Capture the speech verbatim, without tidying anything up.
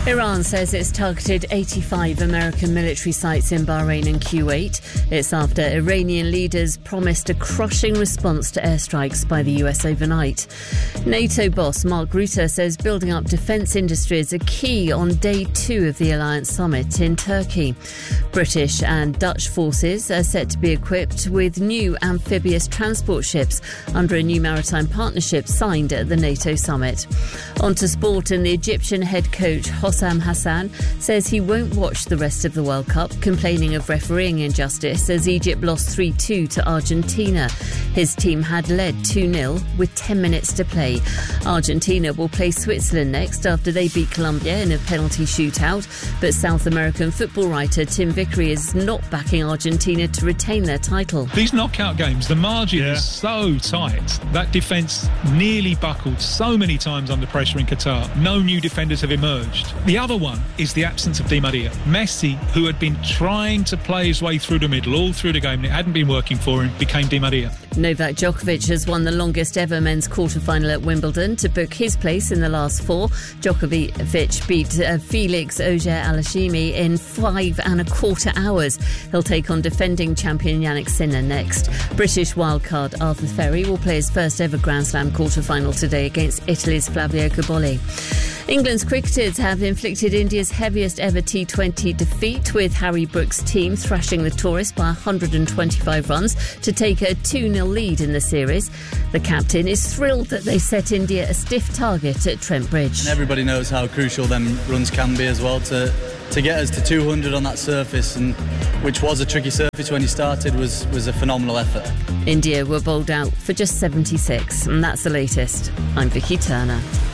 Iran says it's targeted eighty-five American military sites in Bahrain and Kuwait. It's after Iranian leaders promised a crushing response to airstrikes by the U S overnight. NATO boss Mark Rutte says building up defence industries are key on day two of the Alliance summit in Turkey. British and Dutch forces are set to be equipped with new amphibious transport ships under a new maritime partnership signed at the NATO summit. On to sport, and the Egyptian head coach Hossam Hassan says he won't watch the rest of the World Cup, complaining of refereeing injustice as Egypt lost three two to Argentina. His team had led two nil with ten minutes to play. Argentina will play Switzerland next after they beat Colombia in a penalty shootout, but South American football writer Tim Vickery is not backing Argentina to retain their title. These knockout games, the margin Yeah. is so tight. That defence nearly buckled so many times under pressure in Qatar. No new defenders have emerged. The other one is the absence of Di Maria. Messi, who had been trying to play his way through the middle all through the game and it hadn't been working for him, became Di Maria. Novak Djokovic has won the longest ever men's quarter-final at Wimbledon to book his place in the last four. Djokovic beat uh, Felix Auger-Aliassime in five and a quarter hours. He'll take on defending champion Yannick Sinner next. British wildcard Arthur Ferry will play his first ever Grand Slam quarter-final today against Italy's Flavio Cobolli. England's cricketers have inflicted India's heaviest ever T twenty defeat, with Harry Brooks' team thrashing the tourists by one hundred twenty-five runs to take a two nil lead in the series. The captain is thrilled that they set India a stiff target at Trent Bridge. And everybody knows how crucial them runs can be as well to to get us to two hundred on that surface, and which was a tricky surface when he started, was, was a phenomenal effort. India were bowled out for just seventy-six, and that's the latest. I'm Vicky Turner.